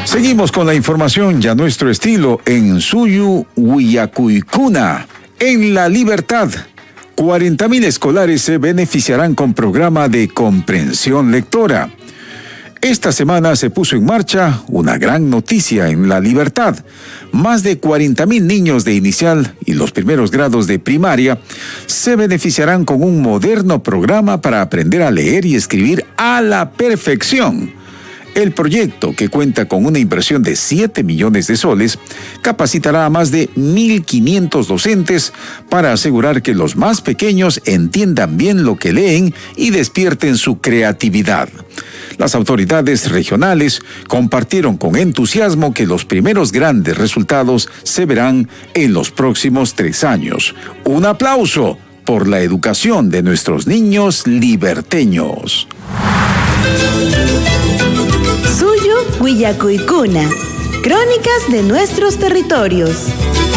Seguimos con la información ya a nuestro estilo en Suyu Willacuicuna. En La Libertad, 40,000 escolares se beneficiarán con programa de comprensión lectora. Esta semana se puso en marcha una gran noticia en La Libertad. Más de 40,000 niños de inicial y los primeros grados de primaria se beneficiarán con un moderno programa para aprender a leer y escribir a la perfección. El proyecto, que cuenta con una inversión de 7 millones de soles, capacitará a más de 1,500 docentes para asegurar que los más pequeños entiendan bien lo que leen y despierten su creatividad. Las autoridades regionales compartieron con entusiasmo que los primeros grandes resultados se verán en los próximos 3 años. Un aplauso por la educación de nuestros niños liberteños. Suyu Willacuicuna. Crónicas de nuestros territorios.